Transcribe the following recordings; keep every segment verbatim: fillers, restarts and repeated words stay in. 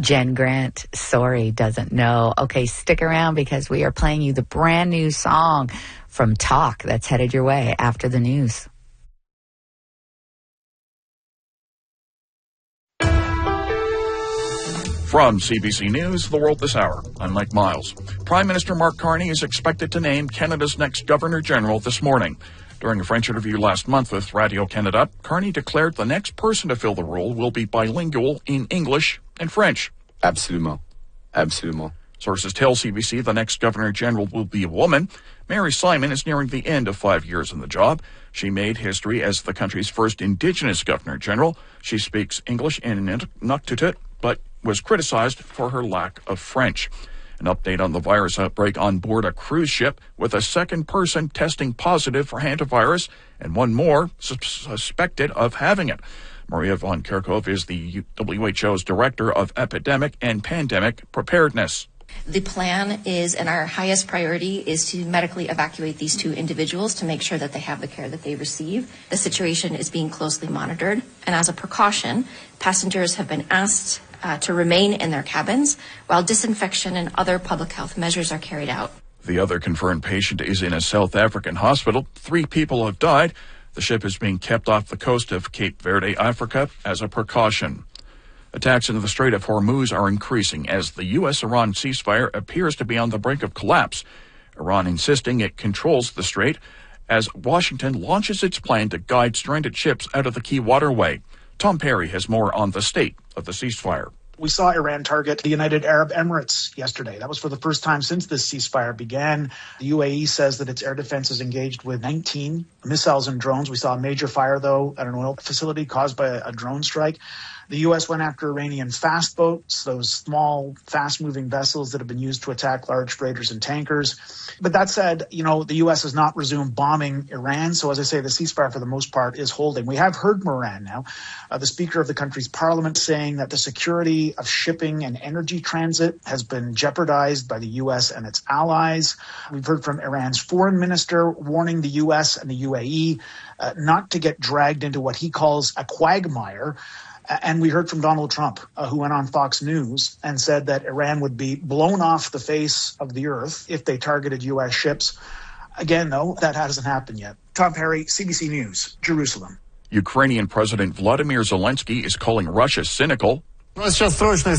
Jen Grant, sorry, doesn't know. Okay, stick around because we are playing you the brand new song from Talk that's headed your way after the news. From C B C News, The World This Hour, I'm Mike Miles. Prime Minister Mark Carney is expected to name Canada's next Governor-General this morning. During a French interview last month with Radio-Canada, Carney declared the next person to fill the role will be bilingual in English and French. Absolument. Absolument. Sources tell C B C the next Governor-General will be a woman. Mary Simon is nearing the end of five years in the job. She made history as the country's first Indigenous Governor-General. She speaks English and Inuktitut, but was criticized for her lack of French. An update on the virus outbreak on board a cruise ship with a second person testing positive for hantavirus and one more sus- suspected of having it. Maria von Kerkhove is the W H O's Director of Epidemic and Pandemic Preparedness. The plan is, and our highest priority is to medically evacuate these two individuals to make sure that they have the care that they receive. The situation is being closely monitored, and as a precaution, passengers have been asked uh, to remain in their cabins while disinfection and other public health measures are carried out. The other confirmed patient is in a South African hospital. Three people have died. The ship is being kept off the coast of Cape Verde, Africa, as a precaution. Attacks into the Strait of Hormuz are increasing as the U S Iran ceasefire appears to be on the brink of collapse. Iran insisting it controls the strait as Washington launches its plan to guide stranded ships out of the key waterway. Tom Perry has more on the state of the ceasefire. We saw Iran target the United Arab Emirates yesterday. That was for the first time since this ceasefire began. The U A E says that its air defense is engaged with nineteen missiles and drones. We saw a major fire, though, at an oil facility caused by a drone strike. The U S went after Iranian fast boats, those small, fast-moving vessels that have been used to attack large freighters and tankers. But that said, you know, the U S has not resumed bombing Iran. So as I say, the ceasefire for the most part is holding. We have heard from Iran now, uh, the speaker of the country's parliament saying that the security of shipping and energy transit has been jeopardized by the U S and its allies. We've heard from Iran's foreign minister warning the U S and the U A E uh, not to get dragged into what he calls a quagmire. And we heard from Donald Trump, uh, who went on Fox News and said that Iran would be blown off the face of the earth if they targeted U S ships. Again, though, that hasn't happened yet. Tom Perry, C B C News, Jerusalem. Ukrainian President Vladimir Zelensky is calling Russia cynical. Russia's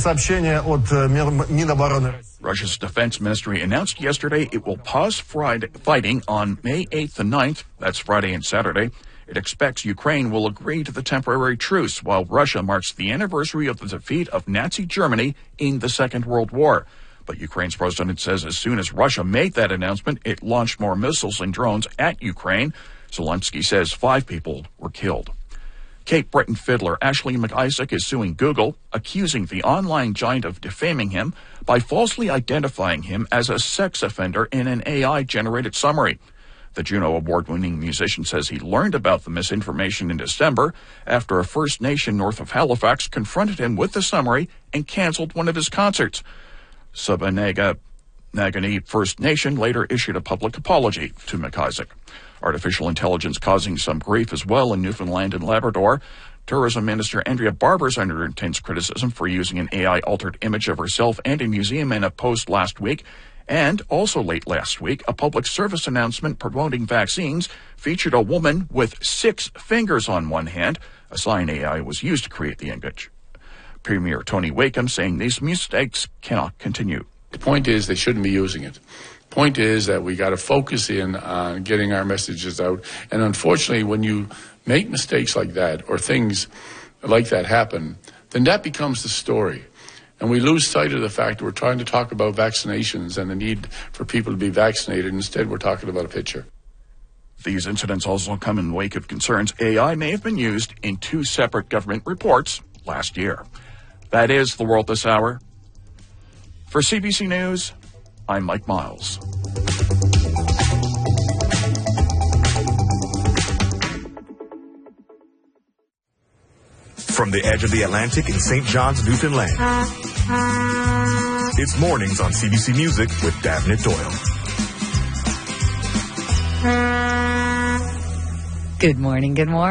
defense ministry announced yesterday it will pause Friday fighting on May eighth and ninth. That's Friday and Saturday. It expects Ukraine will agree to the temporary truce while Russia marks the anniversary of the defeat of Nazi Germany in the Second World War. But Ukraine's president says as soon as Russia made that announcement, it launched more missiles and drones at Ukraine. Zelensky says five people were killed. Cape Breton fiddler Ashley McIsaac is suing Google, accusing the online giant of defaming him by falsely identifying him as a sex offender in an A I-generated summary. The Juno Award-winning musician says he learned about the misinformation in December after a First Nation north of Halifax confronted him with the summary and canceled one of his concerts. Sabanaga Nagani First Nation later issued a public apology to McIsaac. Artificial intelligence causing some grief as well in Newfoundland and Labrador. Tourism Minister Andrea Barber is under intense criticism for using an A I-altered image of herself and a museum in a post last week. And also late last week, a public service announcement promoting vaccines featured a woman with six fingers on one hand, a sign A I was used to create the image. Premier Tony Wakeham saying these mistakes cannot continue. The point is they shouldn't be using it. Point is that we got to focus in on getting our messages out. And unfortunately, when you make mistakes like that or things like that happen, then that becomes the story. And we lose sight of the fact that we're trying to talk about vaccinations and the need for people to be vaccinated. Instead, we're talking about a picture. These incidents also come in the wake of concerns A I may have been used in two separate government reports last year. That is The World This Hour. For C B C News, I'm Mike Miles. From the edge of the Atlantic in Saint John's, Newfoundland, it's Mornings on C B C Music with Davnit Doyle. Good morning, good morning.